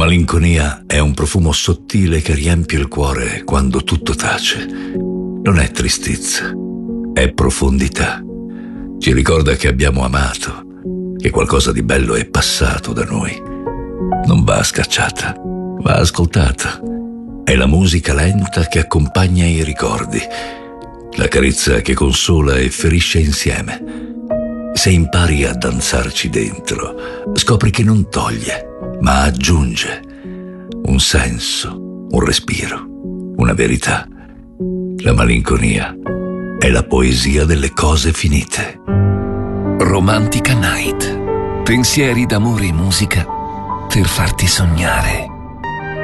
malinconia è un profumo sottile che riempie il cuore quando tutto tace. Non è tristezza, è profondità. Ci ricorda che abbiamo amato, che qualcosa di bello è passato da noi. Non va scacciata, va ascoltata. È la musica lenta che accompagna i ricordi, la carezza che consola e ferisce insieme. Se impari a danzarci dentro, scopri che non toglie, ma aggiunge un senso, un respiro, una verità. La malinconia è la poesia delle cose finite. Romantica Night. Pensieri d'amore e musica per farti sognare.